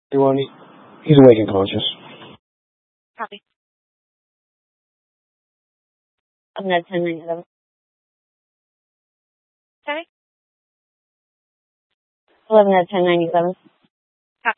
He's awake and conscious. Copy. 11 out of 10, 9, 11. Sorry? 11 out of 10, 9, 11.